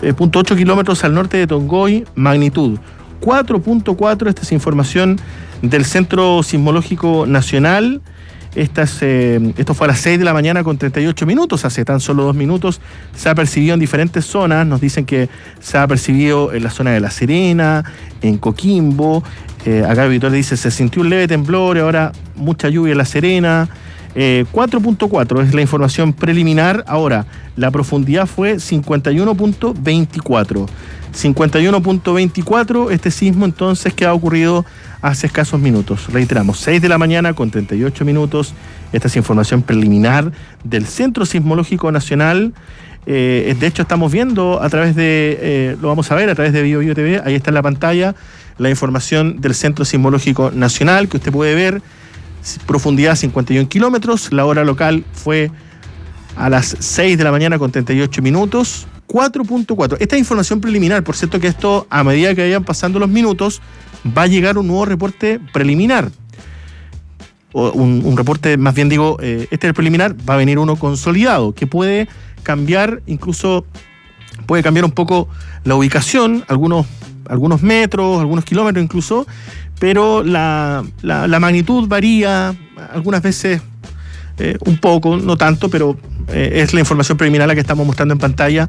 .8 kilómetros al norte de Tongoy, magnitud 4.4. Esta es información del Centro Sismológico Nacional. Esto fue a las 6 de la mañana con 38 minutos, hace tan solo 2 minutos. Se ha percibido en diferentes zonas. Nos dicen que se ha percibido en la zona de La Serena, en Coquimbo. Acá Víctor dice, se sintió un leve temblor, ahora mucha lluvia en La Serena. 4.4 es la información preliminar. Ahora, la profundidad fue 51.24. 51.24, este sismo entonces que ha ocurrido hace escasos minutos. Reiteramos, 6 de la mañana con 38 minutos. Esta es información preliminar del Centro Sismológico Nacional. De hecho, estamos viendo a través de, lo vamos a ver a través de BioBio TV, ahí está en la pantalla, la información del Centro Sismológico Nacional, que usted puede ver, profundidad 51 kilómetros, la hora local fue a las 6 de la mañana con 38 minutos, 4.4. Esta es información preliminar, por cierto que esto, a medida que vayan pasando los minutos, va a llegar un nuevo reporte preliminar. O un reporte, más bien digo, este es el preliminar, va a venir uno consolidado, que puede cambiar, incluso puede cambiar un poco la ubicación, algunos metros, algunos kilómetros incluso, pero la magnitud varía, algunas veces un poco, no tanto, pero es la información preliminar la que estamos mostrando en pantalla.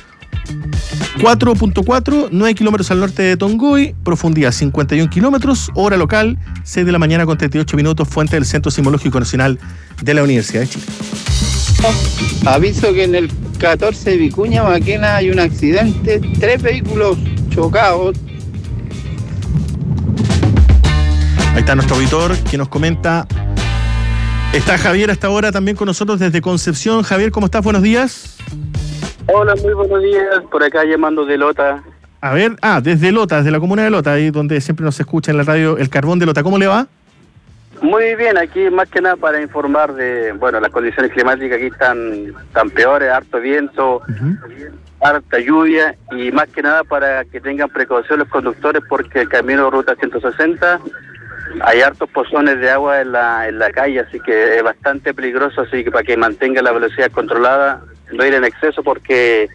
4.4, 9 kilómetros al norte de Tongoy, profundidad 51 kilómetros, hora local 6 de la mañana con 38 minutos, fuente del Centro Sismológico Nacional de la Universidad de Chile. Aviso que en el 14 de Vicuña Maquena hay un accidente, 3 vehículos chocados. Ahí está nuestro auditor que nos comenta. Está Javier hasta ahora también con nosotros desde Concepción. Javier, ¿cómo estás? Buenos días. Hola, muy buenos días. Por acá llamando de Lota. A ver, desde Lota, desde la comuna de Lota, ahí donde siempre nos escucha en la radio El Carbón de Lota. ¿Cómo le va? Muy bien, aquí más que nada para informar de, las condiciones climáticas aquí están peores, harto viento, harta lluvia y más que nada para que tengan precaución los conductores porque el camino de ruta 160 hay hartos pozones de agua en la calle, así que es bastante peligroso, así que para que mantenga la velocidad controlada, no ir en exceso porque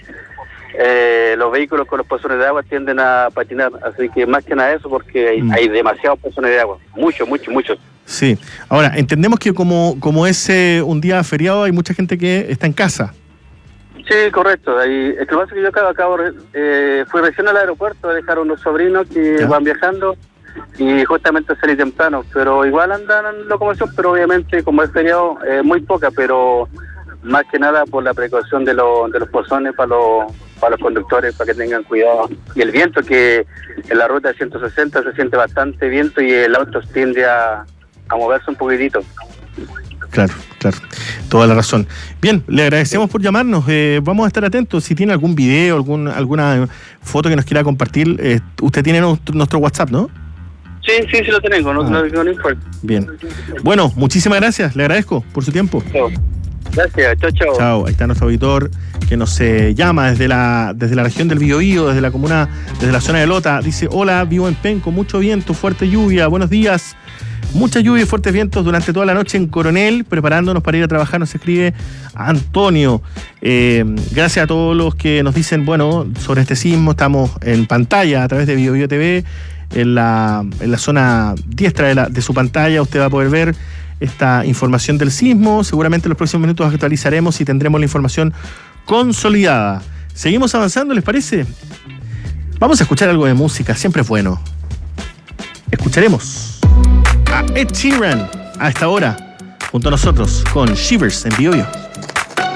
los vehículos con los pozones de agua tienden a patinar, así que más que nada eso porque hay demasiados pozones de agua, muchos. Sí, ahora entendemos que como es un día feriado hay mucha gente que está en casa. Sí, correcto. Ahí, es que lo que pasa es que yo fui recién al aeropuerto a dejar a unos sobrinos que van viajando y justamente salí temprano, pero igual andan en locomoción, pero obviamente como es feriado muy poca, pero más que nada por la precaución de los pozones para los conductores, para que tengan cuidado. Y el viento, que en la ruta 160 se siente bastante viento y el auto tiende a moverse un poquitito. Claro, toda la razón. Bien, le agradecemos por llamarnos, vamos a estar atentos, si tiene algún video, alguna foto que nos quiera compartir, usted tiene nuestro WhatsApp, ¿no? Sí, lo tengo, no importa. Bien, bueno, muchísimas gracias, le agradezco por su tiempo. Gracias, chao. Chao, ahí está nuestro auditor que nos llama desde la región del Biobío, desde la comuna, desde la zona de Lota, dice, hola, vivo en Penco, mucho viento, fuerte lluvia, buenos días. Mucha lluvia y fuertes vientos durante toda la noche en Coronel, preparándonos para ir a trabajar, nos escribe Antonio. Gracias a todos los que nos dicen, sobre este sismo, estamos en pantalla a través de BioBio TV, en la zona diestra de su pantalla, usted va a poder ver esta información del sismo, seguramente en los próximos minutos actualizaremos y tendremos la información consolidada. Seguimos avanzando, ¿les parece? Vamos a escuchar algo de música, siempre es bueno. Escucharemos a Ed Sheeran a esta hora, junto a nosotros, con Shivers en BioBio.